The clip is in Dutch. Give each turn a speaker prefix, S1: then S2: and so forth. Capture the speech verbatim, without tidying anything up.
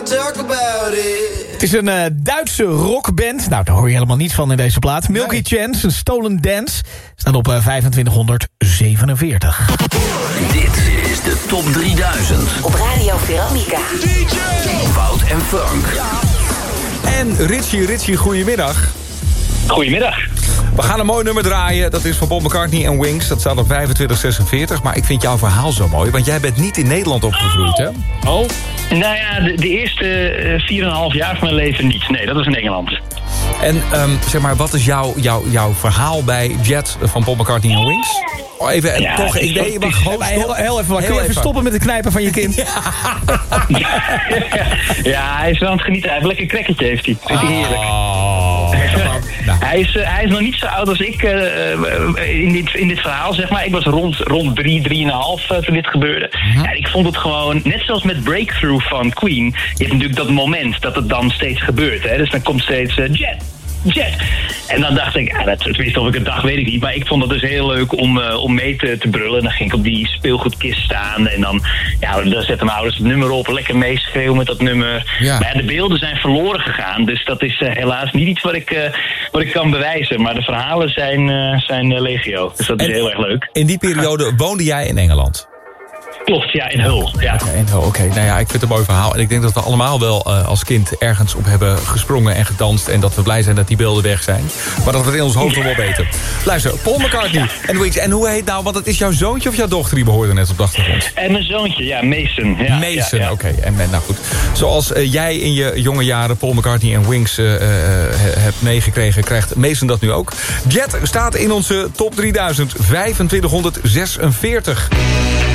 S1: talk about it.
S2: Het is een uh, Duitse rockband. Nou, daar hoor je helemaal niets van in deze plaat. Milky nee. Chance, een Stolen Dance. Staat op uh, vijfentwintighonderdzevenenveertig.
S3: Dit is de Top drieduizend.
S4: Op Radio Veronica.
S3: D J Wout en Frank.
S5: En Richie, Richie, goedemiddag.
S6: Goedemiddag.
S5: We gaan een mooi nummer draaien. Dat is van Paul McCartney en Wings. Dat staat op vijfentwintig zesenveertig. Maar ik vind jouw verhaal zo mooi. Want jij bent niet in Nederland opgegroeid, hè?
S6: Oh. Nou ja, de, de eerste uh, vier en een half jaar van mijn leven niet. Nee, dat was in Engeland.
S5: En um, zeg maar, wat is jouw, jouw, jouw verhaal bij Jet van Paul McCartney en Wings? Oh, even,
S6: ja,
S5: toch, ik denk, je mag gewoon
S2: heel, heel even, heel kun je even stoppen met het knijpen van je kind?
S6: Ja, ja, hij is wel aan het genieten. Hij heeft lekker crackertje, heeft hij. Vindt hij heerlijk.
S5: Oh.
S6: Nou. hij, is, uh, hij is nog niet zo oud als ik uh, in, dit, in dit verhaal, zeg maar. Ik was rond, rond drie, drieënhalf uh, toen dit gebeurde. Uh-huh. Ja, ik vond het gewoon, net zoals met Breakthrough van Queen. Je hebt natuurlijk dat moment dat het dan steeds gebeurt. Hè? Dus dan komt steeds uh, Jet. Jet. En dan dacht ik, ja, dat, tenminste of ik het dacht weet ik niet, maar ik vond het dus heel leuk om, uh, om mee te, te brullen. En dan ging ik op die speelgoedkist staan en dan, ja, dan zetten mijn ouders het nummer op, lekker meeschreeuwen met dat nummer. Ja. Maar ja, de beelden zijn verloren gegaan, dus dat is uh, helaas niet iets wat ik, uh, wat ik kan bewijzen. Maar de verhalen zijn, uh, zijn uh, legio, dus dat is en heel erg leuk.
S5: In die periode woonde jij in Engeland?
S6: Klopt, ja, in Hull. Ja.
S5: Oké, okay, Hull, oké. Nou ja, ik vind het een mooi verhaal. En ik denk dat we allemaal wel uh, als kind ergens op hebben gesprongen en gedanst. En dat we blij zijn dat die beelden weg zijn. Maar dat we het in ons hoofd nog wel weten. Luister, Paul McCartney ja. en Wings. En hoe heet nou, want het is jouw zoontje of jouw dochter die behoorde net op de achtergrond?
S6: En mijn zoontje, ja, Mason. Ja,
S5: Mason,
S6: ja, ja.
S5: oké. Okay. En nou goed. Zoals uh, jij in je jonge jaren Paul McCartney en Wings uh, uh, hebt meegekregen, krijgt Mason dat nu ook. Jet staat in onze top drieduizend, vijfentwintighonderdzesenveertig.